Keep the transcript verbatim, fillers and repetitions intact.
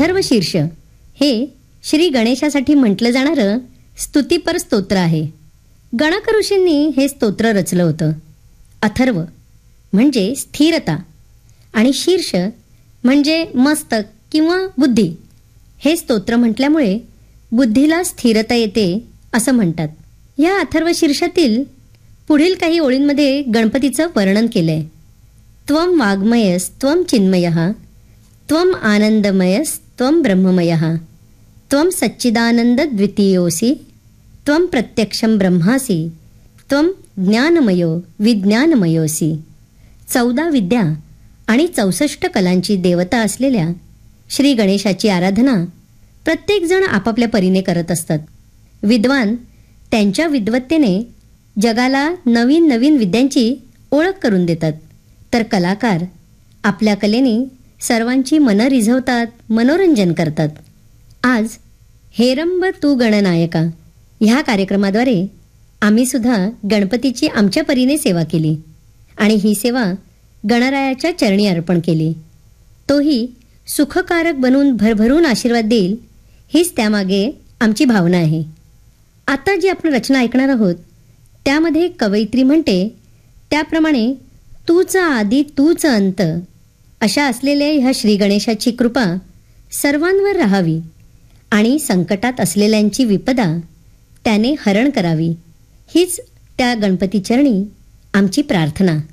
अथर्वशीर्ष हे श्री गणेशासाठी म्हटलं जाणारं स्तुतिपर स्तोत्र आहे. गणक ऋषींनी हे स्तोत्र रचलं होतं. अथर्व म्हणजे स्थिरता आणि शीर्ष म्हणजे मस्तक किंवा बुद्धी. हे स्तोत्र म्हटल्यामुळे बुद्धीला स्थिरता येते असं म्हणतात. या अथर्व शीर्षातील पुढील काही ओळींमध्ये गणपतीचं वर्णन केलंय. त्वं वाग्मयस त्वं चिन्मयः त्वं आनंदमयस त्वं ब्रह्ममयः त्वं सच्चिदानंद द्वितीयोसी त्वं प्रत्यक्षं ब्रह्मासी त्वं ज्ञानमयो विज्ञानमयोसी. चौदा विद्या आणि चौसष्ट कलांची देवता असलेल्या श्री गणेशाची आराधना प्रत्येकजण आपापल्या परीने करत असतात. विद्वान त्यांच्या विद्वत्तेने जगाला नवीन नवीन विद्यांची ओळख करून देतात, तर कलाकार आपल्या कलेने सर्वांची मनं रिझवतात, मनोरंजन करतात. आज हेरंब तू गणनायका ह्या कार्यक्रमाद्वारे आम्ही सुद्धा गणपतीची आमच्या परीने सेवा केली आणि ही सेवा गणरायाच्या चरणी अर्पण केली. तोही सुखकारक बनून भरभरून आशीर्वाद देईल हीच त्यामागे आमची भावना आहे. आता जी आपण रचना ऐकणार आहोत त्यामध्ये कवयित्री म्हणते त्याप्रमाणे तूच आदी तूच अंत अशा असलेल्या ह्या श्री गणेशाची कृपा सर्वांवर राहावी आणि संकटात असलेल्यांची विपदा त्याने हरण करावी हीच त्या गणपती चरणी आमची प्रार्थना.